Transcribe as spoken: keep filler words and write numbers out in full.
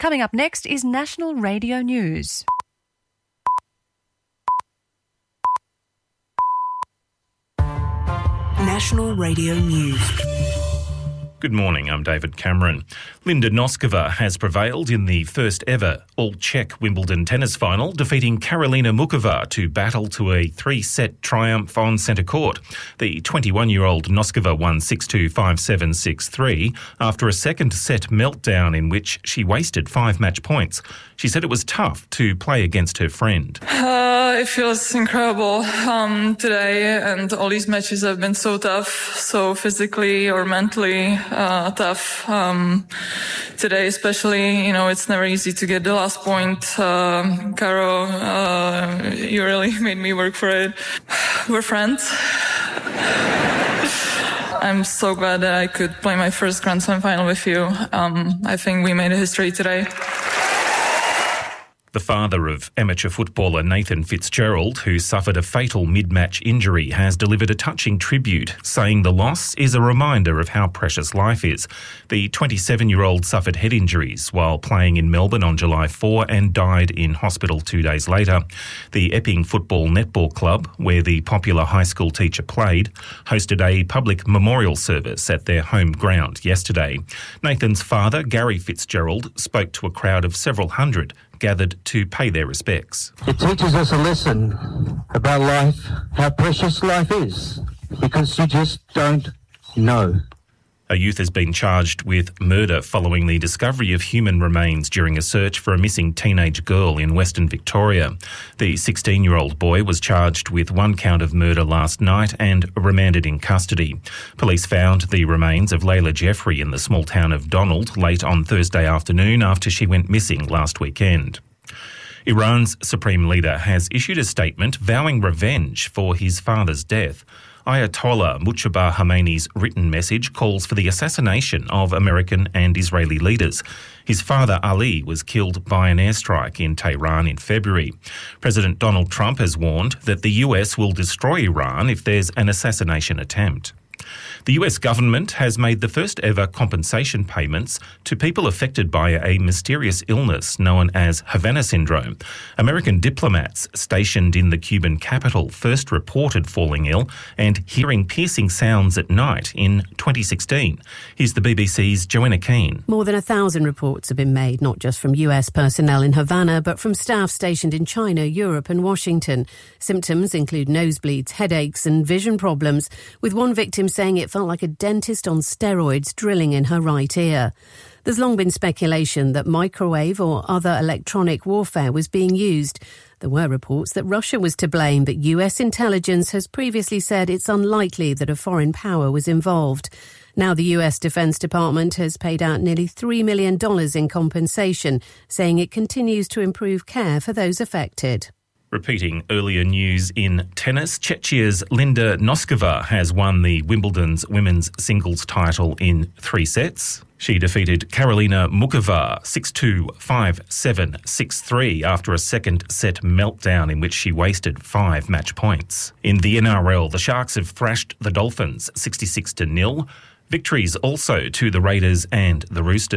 Coming up next is National Radio News. National Radio News. Good morning, I'm David Cameron. Linda Noskova has prevailed in the first ever all-Czech Wimbledon tennis final, defeating Karolina Muchova to battle to a three-set triumph on centre court. The twenty-one-year-old Noskova won six two, five seven, six three after a second-set meltdown in which she wasted five match points. She said it was tough to play against her friend. Uh, it feels incredible um, today, and all these matches have been so tough, so physically or mentally uh, tough. Um, today especially, you know, it's never easy to get the last point. Uh, Caro, uh, you really made me work for it. We're friends. I'm so glad that I could play my first Grand Slam final with you. Um, I think we made a history today. The father of amateur footballer Nathan Fitzgerald, who suffered a fatal mid-match injury, has delivered a touching tribute, saying the loss is a reminder of how precious life is. The twenty-seven-year-old suffered head injuries while playing in Melbourne on July fourth and died in hospital two days later. The Epping Football Netball Club, where the popular high school teacher played, hosted a public memorial service at their home ground yesterday. Nathan's father, Gary Fitzgerald, spoke to a crowd of several hundred gathered to pay their respects. It teaches us a lesson about life, how precious life is, because you just don't know. A youth has been charged with murder following the discovery of human remains during a search for a missing teenage girl in Western Victoria. The sixteen-year-old boy was charged with one count of murder last night and remanded in custody. Police found the remains of Layla Jeffrey in the small town of Donald late on Thursday afternoon after she went missing last weekend. Iran's supreme leader has issued a statement vowing revenge for his father's death. Ayatollah Mujtaba Khamenei's written message calls for the assassination of American and Israeli leaders. His father, Ali, was killed by an airstrike in Tehran in February. President Donald Trump has warned that the U S will destroy Iran if there's an assassination attempt. The U S government has made the first ever compensation payments to people affected by a mysterious illness known as Havana syndrome. American diplomats stationed in the Cuban capital first reported falling ill and hearing piercing sounds at night in twenty sixteen. Here's the B B C's Joanna Keane. More than a thousand reports have been made, not just from U S personnel in Havana, but from staff stationed in China, Europe and Washington. Symptoms include nosebleeds, headaches and vision problems, with one victim saying it felt like a dentist on steroids drilling in her right ear. There's long been speculation that microwave or other electronic warfare was being used. There were reports that Russia was to blame, but U S intelligence has previously said it's unlikely that a foreign power was involved. Now the U S Defense Department has paid out nearly three million dollars in compensation, saying it continues to improve care for those affected. Repeating earlier news in tennis, Czechia's Linda Noskova has won the Wimbledon's women's singles title in three sets. She defeated Karolina Muchova six two, five seven, six three after a second-set meltdown in which she wasted five match points. In the N R L, the Sharks have thrashed the Dolphins sixty-six to nil. Victories also to the Raiders and the Roosters.